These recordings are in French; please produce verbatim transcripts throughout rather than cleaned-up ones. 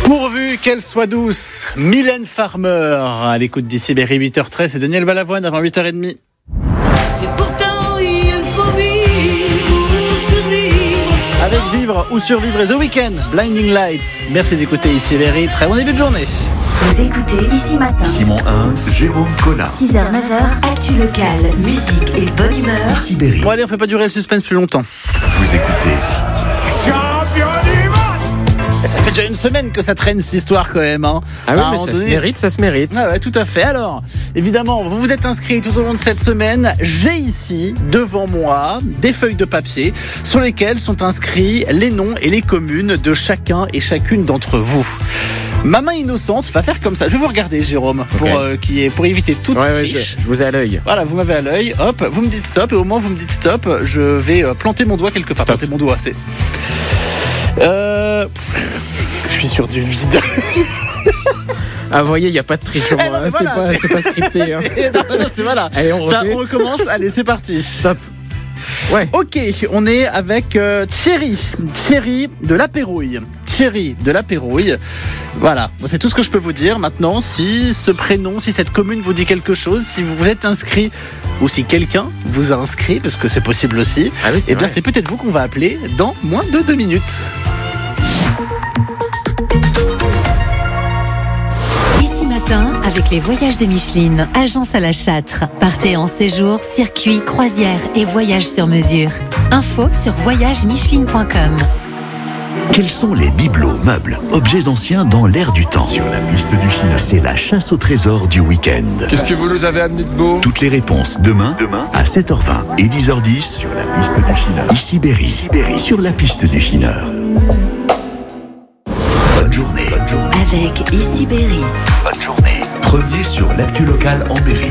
Pourvu qu'elle soit douce, Mylène Farmer à l'écoute d'Ici Berry, huit heures treize, et Daniel Balavoine avant huit heures trente. Et pourtant il faut vivre ou survivre. Avec Vivre ou Survivre et The Weeknd, Blinding Lights. Merci d'écouter Ici Berry, très bon début de journée. Vous écoutez Ici Matin. Simon Hins, Jérôme Collin. six heures neuf heures, actu locale, musique et bonne humeur. Ici Berry. Bon allez, on ne fait pas durer le suspense plus longtemps. Vous écoutez Et ça fait déjà une semaine que ça traîne cette histoire quand même. Hein. Ah oui, À un mais moment ça donné... se mérite, ça se mérite. Ah ouais, tout à fait. Alors, évidemment, vous vous êtes inscrits tout au long de cette semaine. J'ai ici, devant moi, des feuilles de papier sur lesquelles sont inscrits les noms et les communes de chacun et chacune d'entre vous. Ma main innocente va faire comme ça. Je vais vous regarder, Jérôme, pour, Okay. euh, qui est, pour éviter toute Ouais, ouais, triche. je, je vous ai à l'œil. Voilà, vous m'avez à l'œil. Hop, vous me dites stop. Et au moment où vous me dites stop, je vais euh, planter mon doigt quelque part. Stop. Planter mon doigt, c'est... Euh... Je suis sur du vide. Ah, vous voyez, il n'y a pas de triche. Eh non, mais hein, c'est, voilà, pas, c'est- c'est pas scripté. Hein. non, non, c'est voilà. Allez, on Ça, refait. on recommence. Allez, c'est parti. Stop. Ouais. Ok, on est avec euh, Thierry. Thierry de La Pérouille. Thierry de La Pérouille. Voilà, c'est tout ce que je peux vous dire. Maintenant, si ce prénom, si cette commune vous dit quelque chose, si vous êtes inscrit ou si quelqu'un vous a inscrit, parce que c'est possible aussi, Ah oui, c'est eh bien vrai. c'est peut-être vous qu'on va appeler dans moins de deux minutes. Ici Matin, avec les voyages de Micheline, agence à la Châtre. Partez en séjour, circuit, croisière et voyage sur mesure. Info sur voyage micheline point com. Quels sont les bibelots, meubles, objets anciens dans l'air du temps? Sur la piste du China. C'est la chasse au trésor du week-end. Qu'est-ce que vous nous avez amené de beau? Toutes les réponses demain, demain à sept heures vingt et dix heures dix sur la piste du China. Ici Berry, sur la piste du China. Bonne journée. Bonne journée. Avec Ici Berry. Bonne journée. Premier sur l'actu locale en Berry.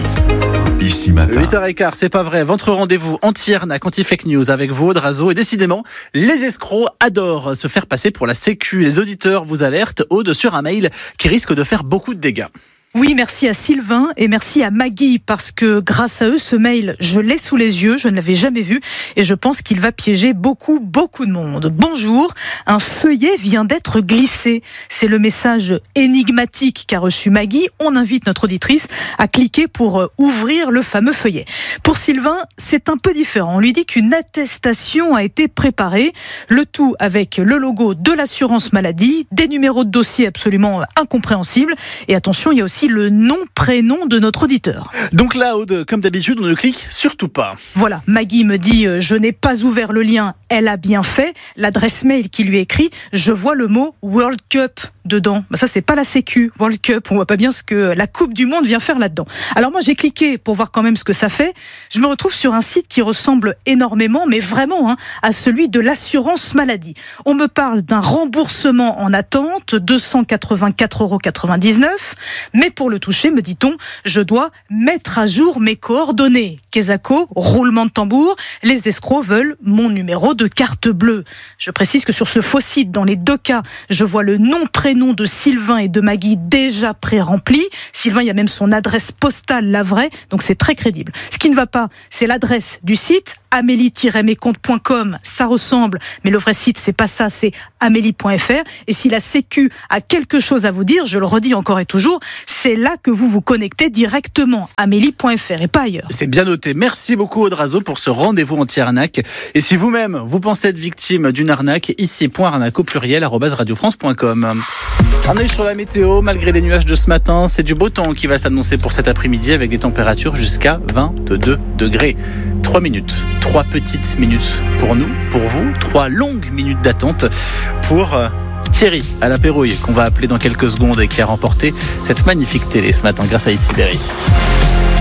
Ici Matin. huit heures quinze, c'est pas vrai. Votre rendez-vous anti-arnaque, anti-fake news avec vous, Aude, et décidément, les escrocs adorent se faire passer pour la sécu. Les auditeurs vous alertent, Aude, sur un mail qui risque de faire beaucoup de dégâts. Oui, merci à Sylvain et merci à Maggie parce que grâce à eux, ce mail, je l'ai sous les yeux, je ne l'avais jamais vu et je pense qu'il va piéger beaucoup, beaucoup de monde. Bonjour, un feuillet vient d'être glissé. C'est le message énigmatique qu'a reçu Maggie. On invite notre auditrice à cliquer pour ouvrir le fameux feuillet. Pour Sylvain, c'est un peu différent. On lui dit qu'une attestation a été préparée, le tout avec le logo de l'assurance maladie, des numéros de dossier absolument incompréhensibles et attention, il y a aussi le nom, prénom de notre auditeur. Donc là, Aude, comme d'habitude, on ne clique surtout pas. Voilà, Maggie me dit euh, « Je n'ai pas ouvert le lien, elle a bien fait ». L'adresse mail qui lui est écrit, je vois le mot « World Cup » dedans. Bah ça, c'est pas la Sécu, World Cup. On voit pas bien ce que la Coupe du Monde vient faire là-dedans. Alors moi, j'ai cliqué pour voir quand même ce que ça fait. Je me retrouve sur un site qui ressemble énormément, mais vraiment, hein, à celui de l'assurance maladie. On me parle d'un remboursement en attente, deux cent quatre-vingt-quatre euros quatre-vingt-dix-neuf. Mais pour le toucher, me dit-on, je dois mettre à jour mes coordonnées. Quesaco, roulement de tambour, les escrocs veulent mon numéro de carte bleue. Je précise que sur ce faux site, dans les deux cas, je vois le nom, prénom de Sylvain et de Maggie déjà pré-rempli. Sylvain, il y a même son adresse postale, la vraie, donc c'est très crédible. Ce qui ne va pas, c'est l'adresse du site, amélie tiret mes comptes point com, ça ressemble, mais le vrai site, c'est pas ça, c'est amélie point f r. Et si la Sécu a quelque chose à vous dire, je le redis encore et toujours, c'est là que vous vous connectez directement, amélie point f r et pas ailleurs. C'est bien noté. Merci beaucoup, Audrazo, pour ce rendez-vous anti-arnaque. Et si vous-même, vous pensez être victime d'une arnaque, ici, point arnaque au pluriel, arobase radio france point com. Un œil sur la météo, malgré les nuages de ce matin, c'est du beau temps qui va s'annoncer pour cet après-midi avec des températures jusqu'à vingt-deux degrés. Trois minutes, trois petites minutes pour nous, pour vous, trois longues minutes d'attente pour euh, Thierry à La Pérouille, qu'on va appeler dans quelques secondes et qui a remporté cette magnifique télé ce matin grâce à Ici Berry.